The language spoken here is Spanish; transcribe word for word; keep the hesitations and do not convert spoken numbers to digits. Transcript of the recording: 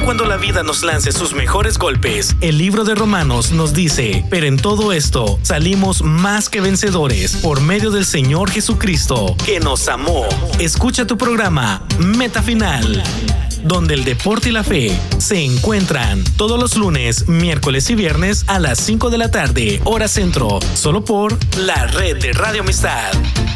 cuando la vida nos lance sus mejores golpes, el libro de Romanos nos dice, pero en todo esto salimos más que vencedores por medio del Señor Jesucristo, que nos amó. Escucha tu programa Meta Final, donde el deporte y la fe se encuentran todos los lunes, miércoles y viernes a las cinco de la tarde, hora centro, solo por la red de Radio Amistad.